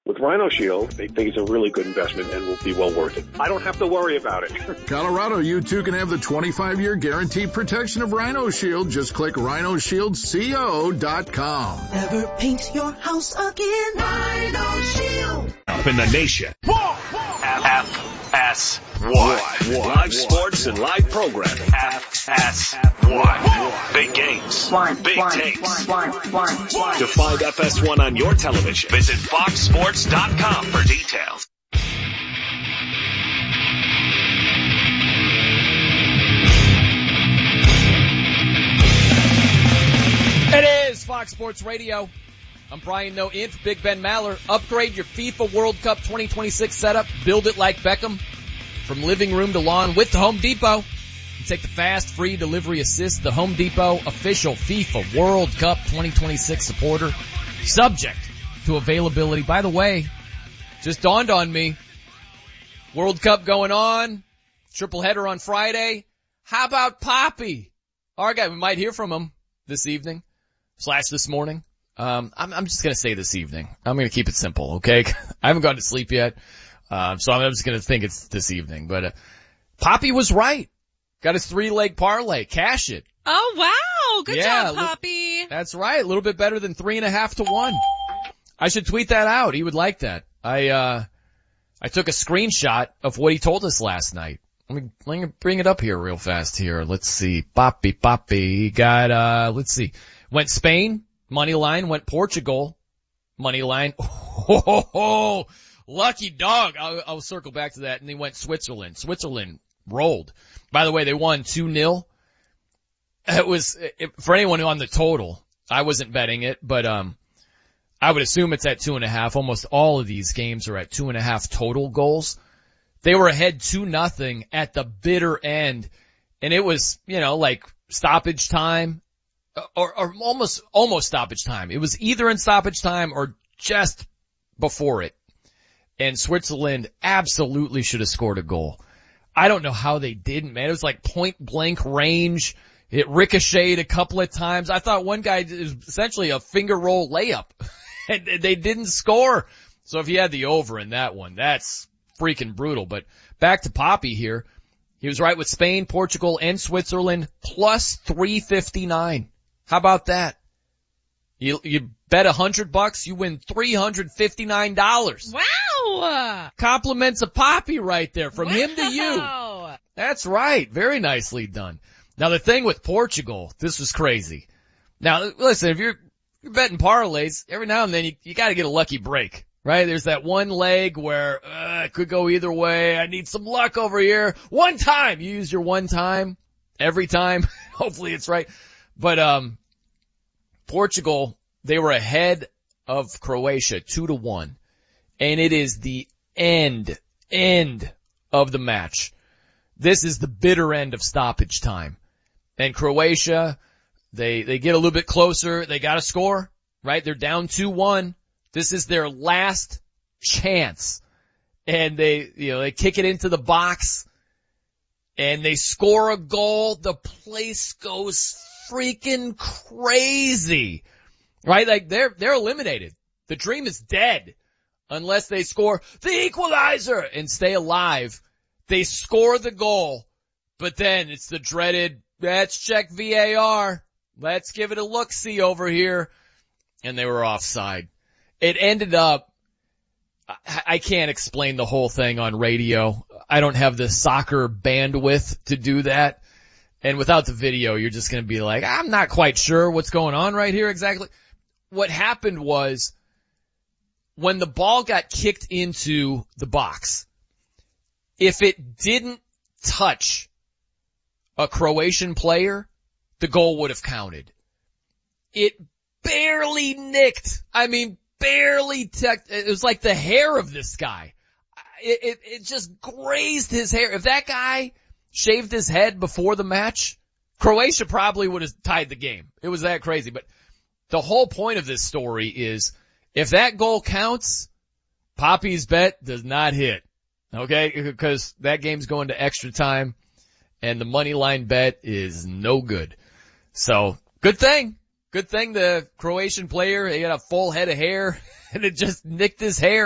With Rhino Shield, they think it's a really good investment and will be well worth it. I don't have to worry about it. Colorado, you too can have the 25-year guaranteed protection of Rhino Shield. Just click rhinoshieldco.com. Never paint your house again. Rhino Shield. Up in the nation. FS1. Live sports and live programming. FS1. Big games. Big takes. To find FS1 on your television, visit foxsports.com for details. It is Fox Sports Radio. I'm Brian Noe in for Big Ben Maller. Upgrade your FIFA World Cup 2026 setup. Build it like Beckham. From living room to lawn with the Home Depot. You take the fast, free delivery assist. The Home Depot official FIFA World Cup 2026 supporter. Subject to availability. By the way, just dawned on me. World Cup going on. Triple header on Friday. How about Poppy? Our guy, we might hear from him this evening / this morning. I'm just gonna say this evening. I'm gonna keep it simple, okay? I haven't gone to sleep yet. So I'm just gonna think it's this evening. But, Poppy was right. Got his 3-leg parlay. Cash it. Oh wow. Good job, Poppy. That's right. A little bit better than 3.5 to 1. I should tweet that out. He would like that. I took a screenshot of what he told us last night. Let me bring it up here real fast here. Let's see. Poppy. He got, let's see. Went Spain. Money line, went Portugal. Money line. Oh, lucky dog. I'll circle back to that. And they went Switzerland. Switzerland rolled. By the way, they won 2-0. It was, for anyone on the total, I wasn't betting it, but, I would assume it's at 2.5. Almost all of these games are at 2.5 total goals. They were ahead 2-0 at the bitter end. And it was, like stoppage time. Or almost stoppage time. It was either in stoppage time or just before it. And Switzerland absolutely should have scored a goal. I don't know how they didn't, man. It was like point blank range. It ricocheted a couple of times. I thought one guy is essentially a finger roll layup and they didn't score. So if you had the over in that one, that's freaking brutal. But back to Poppy here. He was right with Spain, Portugal, and Switzerland plus 359. How about that? You bet $100, you win $359. Wow! Compliments of Poppy right there from him to you. That's right. Very nicely done. Now the thing with Portugal, this was crazy. Now listen, if you're betting parlays, every now and then you gotta get a lucky break, right? There's that one leg where, it could go either way. I need some luck over here. One time! You use your one time. Every time. Hopefully it's right. But, Portugal, they were ahead of Croatia 2-1. And it is the end of the match. This is the bitter end of stoppage time. And Croatia, they get a little bit closer. They got to score, right? They're down 2-1. This is their last chance. And they kick it into the box and they score a goal. The place goes freaking crazy, right? Like they're eliminated. The dream is dead unless they score the equalizer and stay alive. They score the goal, but then it's the dreaded, let's check VAR. Let's give it a look-see over here. And they were offside. It ended up, I can't explain the whole thing on radio. I don't have the soccer bandwidth to do that. And without the video, you're just going to be like, I'm not quite sure what's going on right here exactly. What happened was when the ball got kicked into the box, if it didn't touch a Croatian player, the goal would have counted. It barely nicked. Barely touched. It was like the hair of this guy. It just grazed his hair. If that guy shaved his head before the match, Croatia probably would have tied the game. It was that crazy. But the whole point of this story is if that goal counts, Poppy's bet does not hit. Okay? Because that game's going to extra time and the money line bet is no good. So good thing the Croatian player, he had a full head of hair and it just nicked his hair.